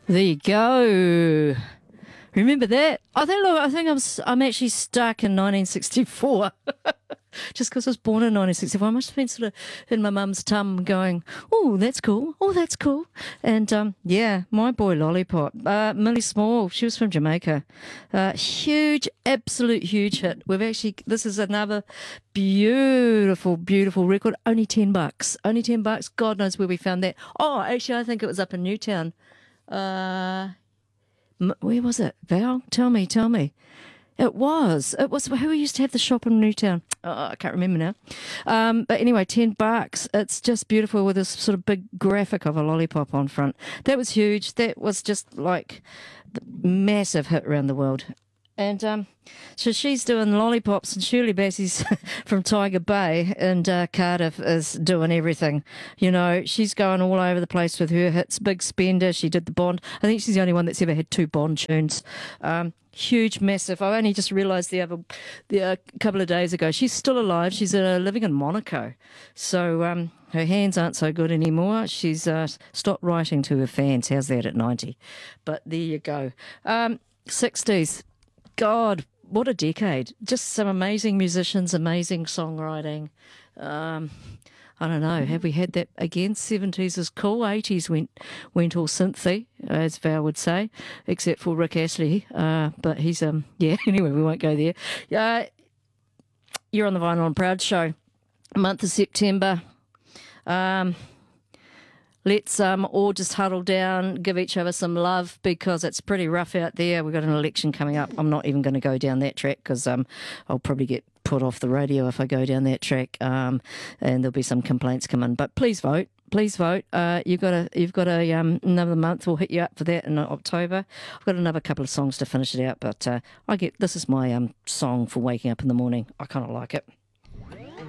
There you go. Remember that? I'm actually stuck in 1964. Just because I was born in 1964, I must have been sort of in my mum's tum going, oh, that's cool. Oh, that's cool. And yeah, My Boy Lollipop. Millie Small, she was from Jamaica. Huge, absolute huge hit. This is another beautiful, beautiful record. Only $10. Only $10. God knows where we found that. Oh, actually, I think it was up in Newtown. Where was it? Val, tell me. It was who used to have the shop in Newtown. Oh, I can't remember now. But anyway, $10. It's just beautiful with this sort of big graphic of a lollipop on front. That was huge. That was just like the massive hit around the world. And so she's doing lollipops, and Shirley Bassey's from Tiger Bay, and Cardiff is doing everything. You know, she's going all over the place with her hits. Big spender. She did the Bond. I think she's the only one that's ever had two Bond tunes. Huge, massive. I only just realised a couple of days ago. She's still alive. She's living in Monaco. So her hands aren't so good anymore. She's stopped writing to her fans. How's that at 90? But there you go. 60s. God, what a decade. Just some amazing musicians, amazing songwriting. I don't know. Have we had that again? 70s is cool. 80s went all synthy, as Val would say, except for Rick Astley. But he's, yeah, anyway, we won't go there. You're on the Vinyl and Proud show. Month of September. Let's all just huddle down, give each other some love, because it's pretty rough out there. We've got an election coming up. I'm not even going to go down that track because I'll probably get put off the radio if I go down that track, and there'll be some complaints coming. But please vote. Please vote. You've got another month. We'll hit you up for that in October. I've got another couple of songs to finish it out, but this is my song for waking up in the morning. I kind of like it.